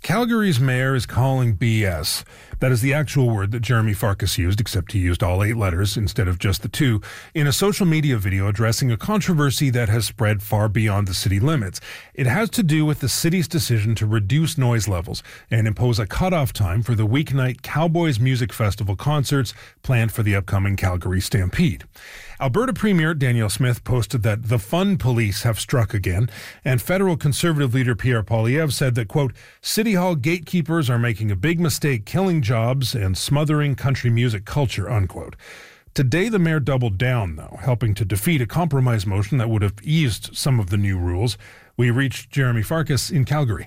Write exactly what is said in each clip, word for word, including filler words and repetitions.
Calgary's mayor is calling B S. That is the actual word that Jeremy Farkas used, except he used all eight letters instead of just the two, in a social media video addressing a controversy that has spread far beyond the city limits. It has to do with the city's decision to reduce noise levels and impose a cutoff time for the weeknight Cowboys Music Festival concerts planned for the upcoming Calgary Stampede. Alberta Premier Danielle Smith posted that the fun police have struck again, and federal Conservative leader Pierre Poilievre said that, quote, City Hall gatekeepers are making a big mistake killing jobs and smothering country music culture, unquote. Today, the mayor doubled down, though, helping to defeat a compromise motion that would have eased some of the new rules. We reached Jeremy Farkas in Calgary.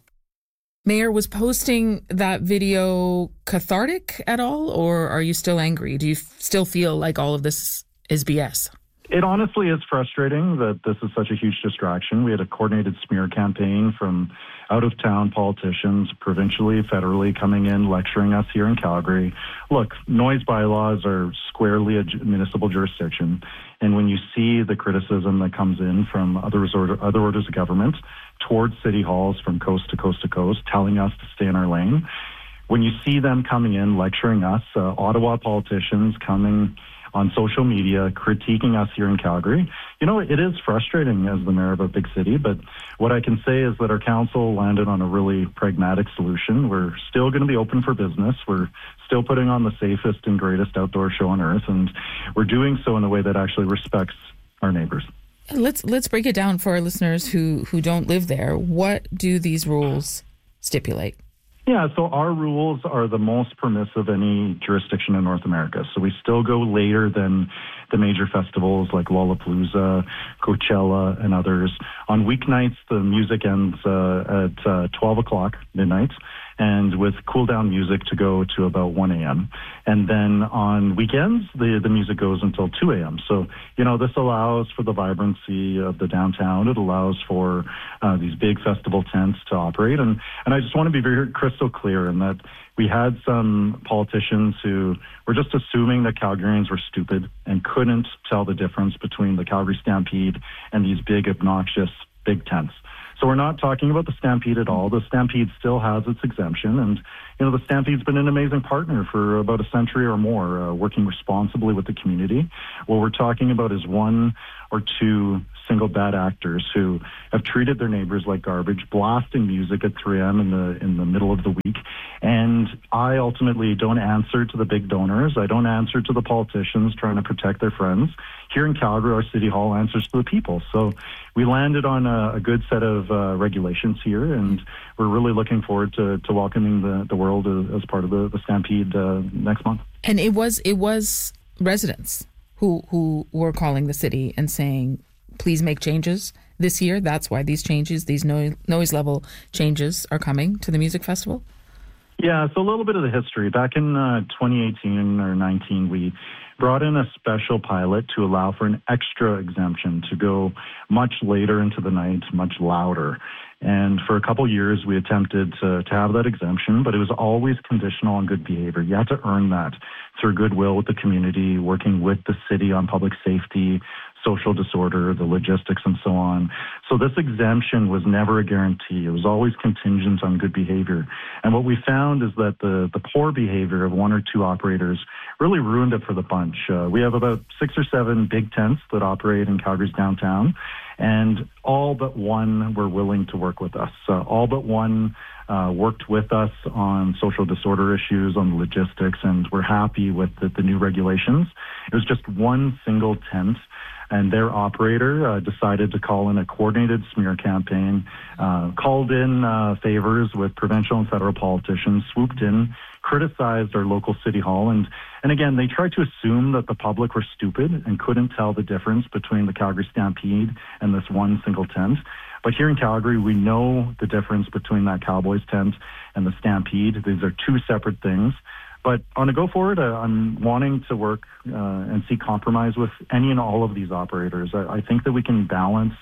Mayor, was posting that video cathartic at all, or are you still angry? Do you still feel like all of this is B S? It honestly is frustrating that this is such a huge distraction. We had a coordinated smear campaign from out-of-town politicians, provincially, federally, coming in, lecturing us here in Calgary. Look, noise bylaws are squarely a municipal jurisdiction, and when you see the criticism that comes in from other resort, other orders of government towards city halls from coast to coast to coast, telling us to stay in our lane, when you see them coming in, lecturing us, uh, Ottawa politicians coming on social media, critiquing us here in Calgary. You know, it is frustrating as the mayor of a big city, but what I can say is that our council landed on a really pragmatic solution. We're still going to be open for business. We're still putting on the safest and greatest outdoor show on earth, and we're doing so in a way that actually respects our neighbors. Let's let's break it down for our listeners who, who don't live there. What do these rules stipulate? Yeah, so our rules are the most permissive any jurisdiction in North America. So we still go later than the major festivals like Lollapalooza, Coachella, and others. On weeknights, the music ends uh, at uh, twelve o'clock midnight, and with cool-down music to go to about one a.m. And then on weekends, the, the music goes until two a.m. So, you know, this allows for the vibrancy of the downtown. It allows for uh, these big festival tents to operate. And, and I just want to be very crystal clear in that we had some politicians who were just assuming that Calgarians were stupid and couldn't tell the difference between the Calgary Stampede and these big, obnoxious, big tents. So we're not talking about the Stampede at all. The Stampede still has its exemption. And, you know, the Stampede's been an amazing partner for about a century or more, uh, working responsibly with the community. What we're talking about is one or two single bad actors who have treated their neighbors like garbage, blasting music at three a.m. in the in the middle of the week. And I ultimately don't answer to the big donors. I don't answer to the politicians trying to protect their friends. Here in Calgary, our city hall answers to the people. So we landed on a, a good set of uh, regulations here, and we're really looking forward to, to welcoming the, the world as, as part of the, the Stampede uh, next month. And it was it was residents who who were calling the city and saying, please make changes this year. That's why these changes, these noise, noise level changes are coming to the music festival. Yeah, so a little bit of the history. Back in uh, twenty eighteen or nineteen, we brought in a special pilot to allow for an extra exemption to go much later into the night, much louder. And for a couple years, we attempted to, to have that exemption, but it was always conditional on good behavior. You had to earn that through goodwill with the community, working with the city on public safety, social disorder, the logistics, and so on. So this exemption was never a guarantee. It was always contingent on good behavior. And what we found is that the, the poor behavior of one or two operators really ruined it for the bunch. Uh, we have about six or seven big tents that operate in Calgary's downtown, and all but one were willing to work with us. Uh, all but one uh, worked with us on social disorder issues, on the logistics, and we're happy with the, the new regulations. It was just one single tent, and their operator uh, decided to call in a coordinated smear campaign, uh, called in uh, favors with provincial and federal politicians, swooped in, criticized our local city hall, and, and again, they tried to assume that the public were stupid and couldn't tell the difference between the Calgary Stampede and this one single tent. But here in Calgary, we know the difference between that Cowboys tent and the Stampede. These are two separate things. But on a go forward, uh, I'm wanting to work uh, and seek compromise with any and all of these operators. I, I think that we can balance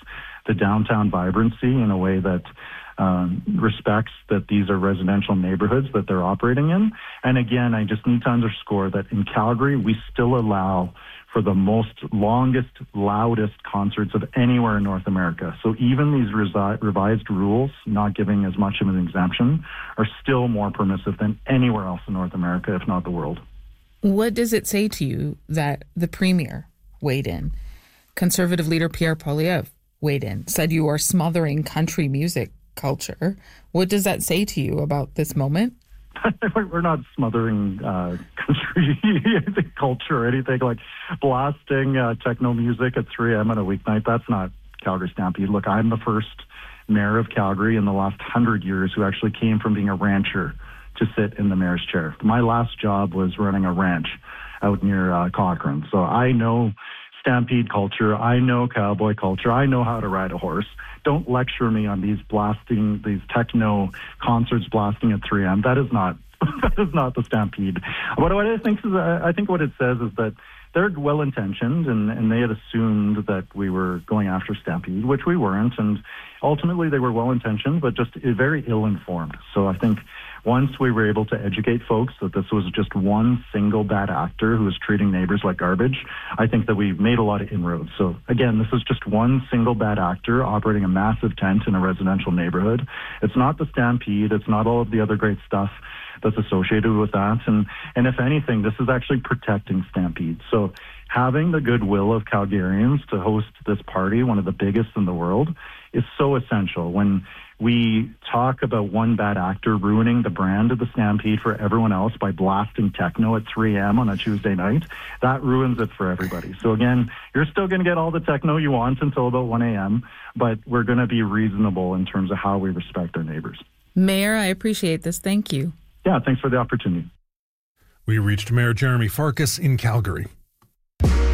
the downtown vibrancy in a way that um, respects that these are residential neighborhoods that they're operating in. And again, I just need to underscore that in Calgary, we still allow for the most longest, loudest concerts of anywhere in North America. So even these resi- revised rules, not giving as much of an exemption, are still more permissive than anywhere else in North America, if not the world. What does it say to you that the Premier weighed in? Conservative leader Pierre Poilievre weighed in, said you are smothering country music culture. What does that say to you about this moment? We're not smothering uh, country culture or anything like blasting uh, techno music at three a.m. on a weeknight. That's not Calgary Stampede. Look, I'm the first mayor of Calgary in the last hundred years who actually came from being a rancher to sit in the mayor's chair. My last job was running a ranch out near uh, Cochrane. So I know Stampede culture. I know cowboy culture. I know how to ride a horse. Don't lecture me on these blasting, these techno concerts blasting at three a.m. That is not, that is not the Stampede. What, what I think is, uh, I think what it says is that they're well-intentioned, and, and they had assumed that we were going after Stampede, which we weren't. And ultimately, they were well-intentioned, but just very ill-informed. So I think once we were able to educate folks that this was just one single bad actor who was treating neighbors like garbage, I think that we made a lot of inroads. So again, this is just one single bad actor operating a massive tent in a residential neighborhood. It's not the Stampede. It's not all of the other great stuff that's associated with that. And, and if anything, this is actually protecting Stampede. So having the goodwill of Calgarians to host this party, one of the biggest in the world, is so essential. When we talk about one bad actor ruining the brand of the Stampede for everyone else by blasting techno at three a.m. on a Tuesday night, that ruins it for everybody. So again, you're still going to get all the techno you want until about one a.m., but we're going to be reasonable in terms of how we respect our neighbors. Mayor, I appreciate this. Thank you. Yeah, thanks for the opportunity. We reached Mayor Jeremy Farkas in Calgary.